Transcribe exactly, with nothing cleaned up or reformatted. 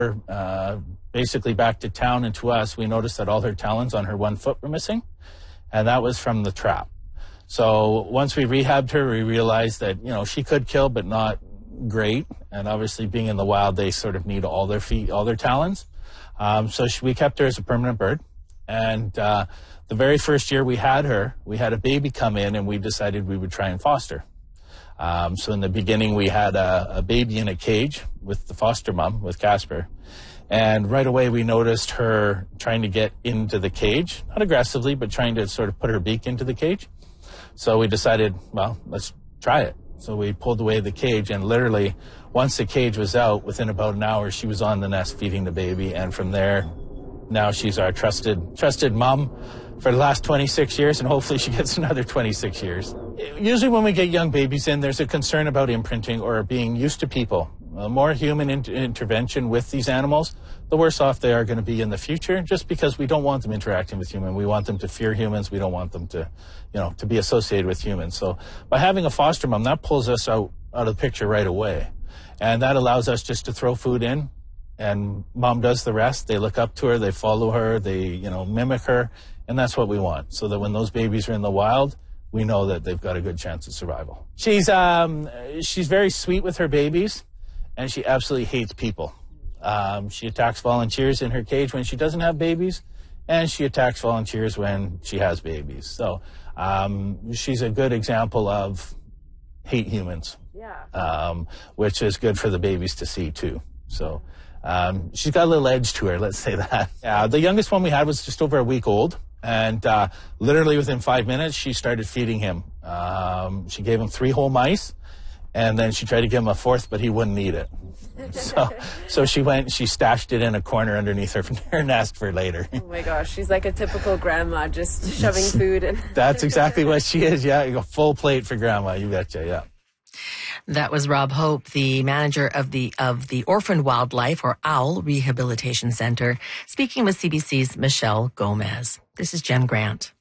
uh, basically back to town and to us, we noticed that all her talons on her one foot were missing, and that was from the trap. So once we rehabbed her, we realized that, you know, she could kill, but not great. And obviously being in the wild, they sort of need all their feet, all their talons. Um, so she, we kept her as a permanent bird. And uh, the very first year we had her, we had a baby come in and we decided we would try and foster. Um, so in the beginning, we had a, a baby in a cage with the foster mom, with Casper. And right away, we noticed her trying to get into the cage, not aggressively, but trying to sort of put her beak into the cage. So we decided, well, let's try it. So we pulled away the cage, and literally, once the cage was out, within about an hour, she was on the nest feeding the baby. And from there, now she's our trusted, trusted mom for the last twenty-six years, and hopefully she gets another twenty-six years. Usually when we get young babies in, there's a concern about imprinting or being used to people. Uh, more human in- intervention with these animals, the worse off they are going to be in the future, just because we don't want them interacting with humans. We want them to fear humans. We don't want them to, you know, to be associated with humans. So by having a foster mom, that pulls us out, out of the picture right away. And that allows us just to throw food in, and mom does the rest. They look up to her, they follow her, they, you know, mimic her, and that's what we want. So that when those babies are in the wild, we know that they've got a good chance of survival. She's, um, she's very sweet with her babies, and she absolutely hates people. Um, she attacks volunteers in her cage when she doesn't have babies, and she attacks volunteers when she has babies. So um, she's a good example of hate humans, yeah. um, which is good for the babies to see too. So um, she's got a little edge to her, let's say that. Yeah, the youngest one we had was just over a week old, and uh, literally within five minutes, she started feeding him. Um, she gave him three whole mice, and then she tried to give him a fourth, but he wouldn't eat it. So, so she went, she stashed it in a corner underneath her, her nest for later. Oh my gosh, she's like a typical grandma, just shoving food in. That's exactly what she is, yeah. A full plate for grandma, you betcha, yeah. That was Rob Hope, the manager of the of the Orphaned Wildlife, or OWL, Rehabilitation Center, speaking with C B C's Michelle Gomez. This is Jen Grant.